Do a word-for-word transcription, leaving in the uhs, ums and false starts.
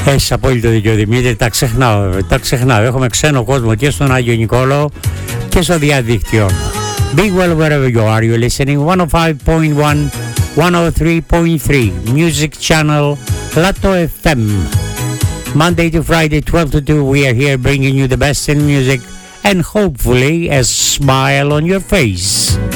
Έχεις απόλυτο δίκιο, Δημήτρη, τα ξεχνάω, τα ξεχνάω. Έχουμε ξένο κόσμο και στον Άγιο Νικόλαο και στο διαδίκτυο. Be well wherever you are. You're listening one oh five point one, one oh three point three Music Channel Lato εφ εμ. Monday to Friday, twelve to two, we are here bringing you the best in music and hopefully a smile on your face.